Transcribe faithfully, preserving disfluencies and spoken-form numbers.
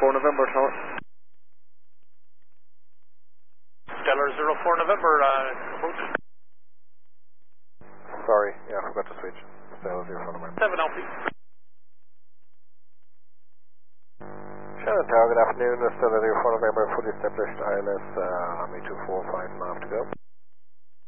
four November, tower. Stellar zero four November, uh, approach. Sorry, yeah, I forgot to switch. Stellar zero four November. seven Alpha. Shannon Tower, good afternoon. Stellar zero four November, fully established I L S, uh, Army two four five and a half to go.